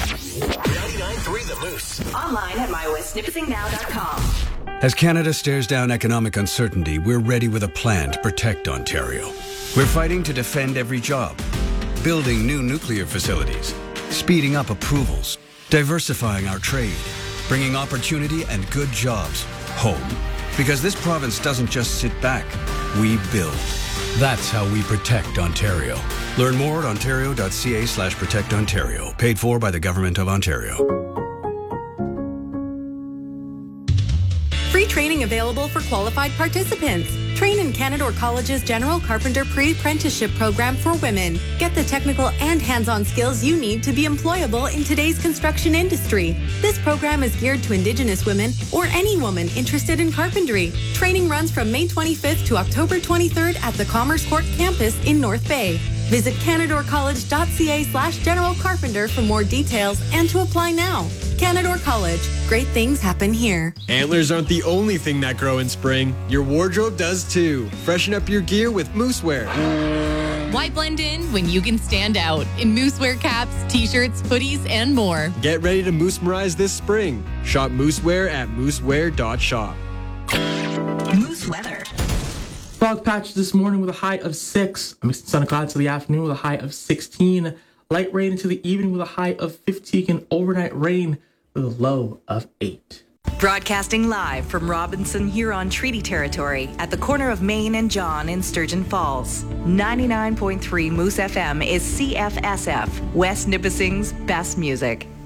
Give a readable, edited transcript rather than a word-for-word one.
99.3 The Moose. Online at mywestnipissingnow.com. As Canada stares down economic uncertainty, we're ready with a plan to protect Ontario. We're fighting to defend every job, building new nuclear facilities, speeding up approvals, diversifying our trade, bringing opportunity and good jobs home. Because this province doesn't just sit back, we build. That's how we protect Ontario. Learn more at ontario.ca/protectontario. Paid for by the Government of Ontario. Free training available for qualified participants. Train in Canadore College's General Carpenter Pre-Apprenticeship Program for women. Get the technical and hands-on skills you need to be employable in today's construction industry. This program is geared to Indigenous women or any woman interested in carpentry. Training runs from May 25th to October 23rd at the Commerce Court campus in North Bay. Visit canadorecollege.ca/General Carpenter for more details and to apply now. Canadore College. Great things happen here. Antlers aren't the only thing that grow in spring. Your wardrobe does too. Freshen up your gear with Moosewear. Why blend in when you can stand out in Moosewear caps, t-shirts, hoodies, and more? Get ready to Moosemerize this spring. Shop Moosewear at moosewear.shop. Moose weather. Fog patches this morning with a high of 6. A mixed sun and clouds to the afternoon with a high of 16. Light rain into the evening with a high of 15 and overnight rain with a low of 8. Broadcasting live from Robinson Huron Treaty Territory at the corner of Main and John in Sturgeon Falls. 99.3 Moose FM is CFSF, West Nipissing's best music.